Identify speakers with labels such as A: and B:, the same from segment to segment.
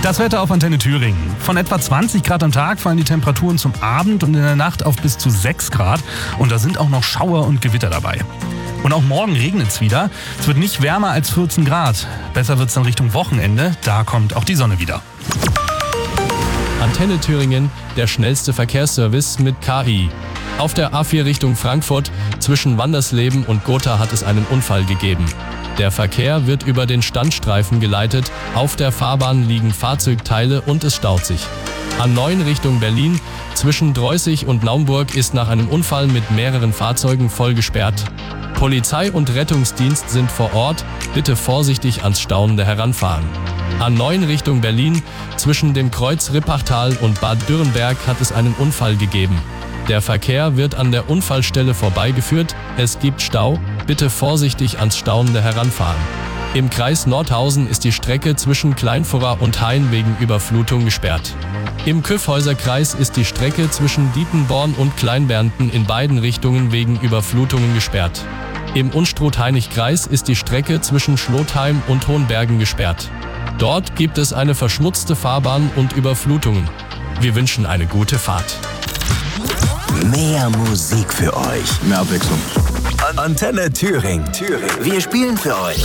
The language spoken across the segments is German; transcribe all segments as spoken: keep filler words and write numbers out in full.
A: Das Wetter auf Antenne Thüringen. Von etwa zwanzig Grad am Tag fallen die Temperaturen zum Abend und in der Nacht auf bis zu sechs Grad. Und da sind auch noch Schauer und Gewitter dabei. Und auch morgen regnet es wieder. Es wird nicht wärmer als vierzehn Grad. Besser wird es dann Richtung Wochenende. Da kommt auch die Sonne wieder.
B: Antenne Thüringen, der schnellste Verkehrsservice mit K I. Auf der A vier Richtung Frankfurt zwischen Wandersleben und Gotha hat es einen Unfall gegeben. Der Verkehr wird über den Standstreifen geleitet, auf der Fahrbahn liegen Fahrzeugteile und es staut sich. A neun Richtung Berlin zwischen Dreußig und Naumburg ist nach einem Unfall mit mehreren Fahrzeugen voll gesperrt. Polizei und Rettungsdienst sind vor Ort, bitte vorsichtig ans Staunende heranfahren. A neun Richtung Berlin zwischen dem Kreuz Rippachtal und Bad Dürrenberg hat es einen Unfall gegeben. Der Verkehr wird an der Unfallstelle vorbeigeführt, es gibt Stau, bitte vorsichtig ans Staunende heranfahren. Im Kreis Nordhausen ist die Strecke zwischen Kleinfurra und Hain wegen Überflutung gesperrt. Im Kyffhäuser-Kreis ist die Strecke zwischen Dietenborn und Kleinbernten in beiden Richtungen wegen Überflutungen gesperrt. Im Unstrut-Hainich-Kreis ist die Strecke zwischen Schlotheim und Hohenbergen gesperrt. Dort gibt es eine verschmutzte Fahrbahn und Überflutungen. Wir wünschen eine gute Fahrt.
C: Mehr Musik für euch.
D: Mehr Abwechslung.
C: Antenne Thüringen. Thüringen. Wir spielen für euch.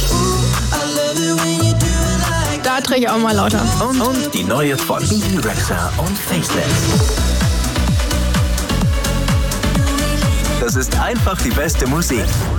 E: Da drehe ich auch mal lauter.
C: Und, und die neue von Bebe Rexha und Faceless. Das ist einfach die beste Musik.